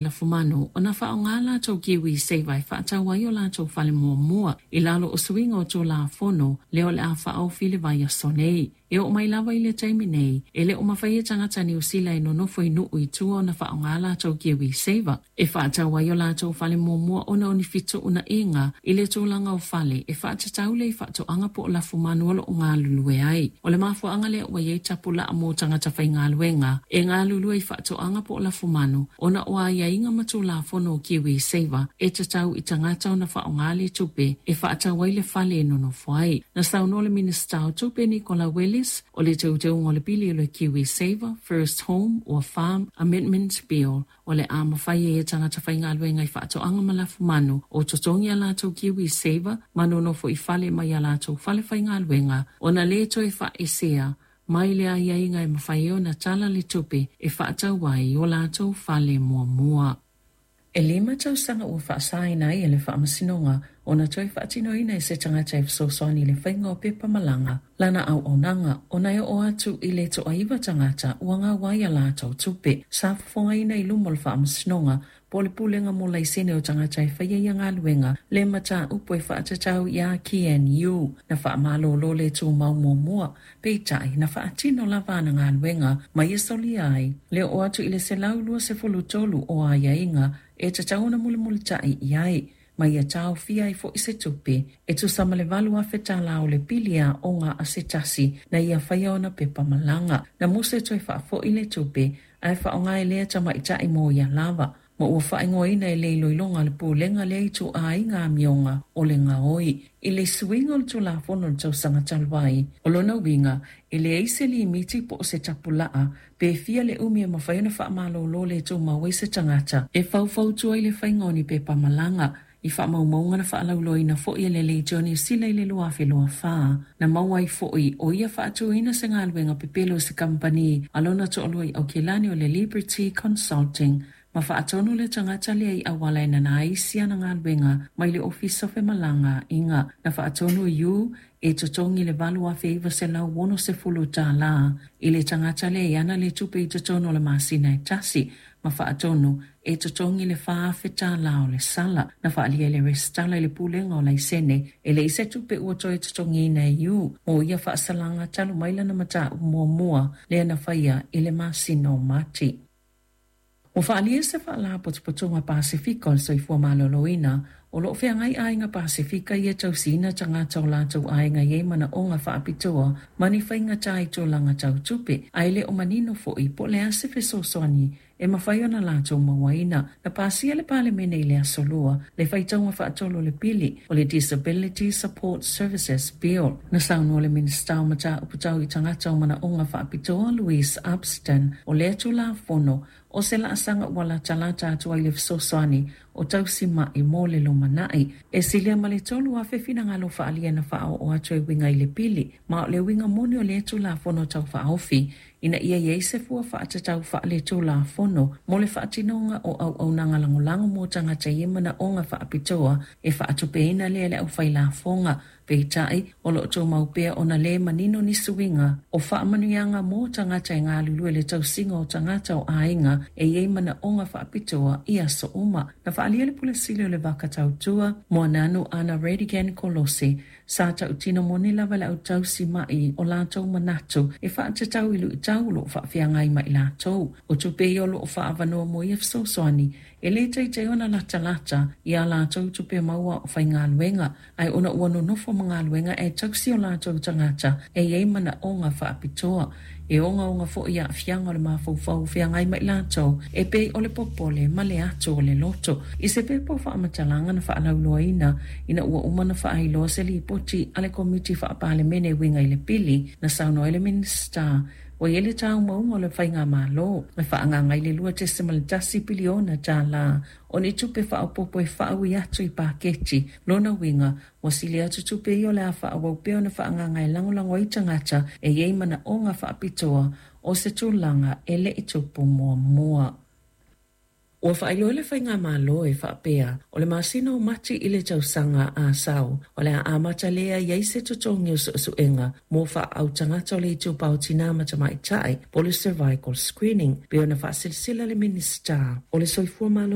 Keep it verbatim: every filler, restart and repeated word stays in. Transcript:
la fumano o na whaongala tau kiwi seiwai whaatawai o la tau whale mua mua i lalo o suinga o tō la fono leo le a whaau fili vai a sonei. E o mai lawa i le taimi nei, e le o mawhai e tangata ni usila e no nofo i nuu i tua o na whaongala tau kiwi seiwa. E whaatawai o la tau whale mua mua o na oni fito una inga i le tōlanga o whale e whaatatau le i whaatoanga po o la fumano o o ngā lulue ai. O le mafua anga le o e tapula a mō tangata whai ngā luenga e ngā lulue i whaatoanga po o la fumano o na o a ia inga matu la fono o kiwi seiwa e tatau i tangata o na whaongale tupe e whaatawai le whale e nono whai. Na sauno le minista o tupe Nicola Willis o le tautau o le pili o le kiwi seiwa First Home or Farm Amendment Bill o le a mawhai e tangata whai ngā luenga i whaatoanga ma la fumano o totongi a la tau kiwi seiwa manono fo i whale mai a la tau whale whai ngā luenga o na le toi wha e sea mai le a iainga e mawhai o na tala le tupe e whaatau wai o la tau whale mua mua. E lima tau sanga ua whaasaina i e le whaamasinonga o na toi whaatinoina e se tangata e whasosoani le whainga o pepa malanga lana au o nanga o na e o atu i le to aiva tangata ua ngā wai a la tau tupe sa whafongaina i lumo le whaamasinonga po le pulenga mo lai sene o tangata e whaia ia ngā luenga le mata upo e whaatatau i a K N U na whaamalo lo le tū mau mua mua peitai na whaatino lava na ngā luenga mai e soli ai le o atu i le se laulua se fulu tolu o a iainga e tatau na mule mule tai i ai mai a tau fia i fo i se tupe e tu sama le valu a feta lao le pilia o ngā asetasi na ia whaia o na pepa malanga na muse toi wha fo i le tupe ai wha o ngā e lea tama i tai mo ia lava ma ua whaingoina e le iloilonga le pūlenga le i tu ai ngā mionga o le ngā oi i le suinga o le tu la fono le tau sanga talwai o lona winga i le eise li miti po o se tapulaa pe fia le umi e mawhaiona whaamalo lo le tu mawai se tangata e fau tua i le whaingoni pe pamalanga i whaamaumaunga na whaalauloina fo i le le Johnny sila i le loa wheloa whaa na mawai fo i o ia whaatuina se ngā luenga pepelo se kampani alona to oloi au kelani o le Liberty Consulting ma whaatonu le tangata le ai awala ina na aisia na ngā luenga mai le ofisa whe malanga inga na whaatonu iu e totongi le valu a feiva se lau wono se fulu tā la i le tangata le ana le tupe i totono le masina e tasi ma whaatonu e totongi le whaafe tā la o le sala na whaalia le restala i le pulenga o lai sene e le ise tupe ua toi totongi ina iu mo ia whaasalanga talu maila na mata mua mua le ana whaia i le masina o mati. O whaalia se whaala potupotunga Pasifika o soifua maloloina, o lo whea ngai ainga Pasifika ia tau sina tanga tau la tau ainga ye mana o ngā whaapitoa, mani whainga tai tō langa tau tupe, aile o manino fo i po le ase whesosoni, e mawhaiona la tau mawaina, na pasia le pale mene i le asolua, le whaitaunga whaatolo le pili, o le Disability Support Services Bill, na saunua le minister o mata uputau i tangata o mana o ngā whaapitoa Louise Abston, o le atu la fono, o se la asanga wala talata atua i le whesosoni, o tau sima i mō le lomanai, e silia male tolu a whewhina ngalo whaalia na whao o atu e winga i le pili, ma o le winga moni o le atu la fono tau whaofi, ina ia iei se fua whaatatau whaale tō la fono, mo le whaatinonga o au au nanga langolango mō tangata iemana o ngā whaapitoa, e whaatupeina le le au whai la fonga, peitai o lo tō maupea o na le manino ni suinga, o whaamanuianga mō tangata i ngā lulue le tau singa o tangata o ainga, e iemana o ngā whaapitoa i aso uma, na whaalia le pula silio le waka tau tua, mo nanu ana Redigan Kolosi, sa tau tino moni lava le au tau si mai o la tau manatu, e whaatatau ilu i tau lo whaafiangai mai la tau, o tupe i o lo whaavanoa mo i afsosoani, e le tei te ona lata lata, i a la tau tupe maua o whai ngā luenga, ai ona uano nofo mga luenga e tausi o la tau tangata, e ei mana o ngā whaapitoa, e onga onga fo ia fianga le mafau fiangai mai la tau, e pei o le popole ma le ato o le loto, i se pepo whaamatalanga na whaalauloa ina, ina ua umana whaailoa se li poti ale komiti whaapale mene winga i le pili, na sauno ele minister, o ele tau maunga le whainga malo, me whaangangai le lua testimal tasi piliona tā la, o ni tupe whaapopo e whaawi atu i pāketi, lona winga, o sili atu tupe i o le a whaawau peo na whaangangai langolango i tangata, e yei mana o ngā whaapitoa, o se tūlanga e le i tupu mua mua. Ua whailo le whainga malo e whaapea, o le masino mati i le tausanga a sao, o le a amata lea iei se tutongi o suenga, mo wha au tangata o le i tupau tina mata mai tai, po le cervical screening, peo na wha silsila le minister, o le soifua malo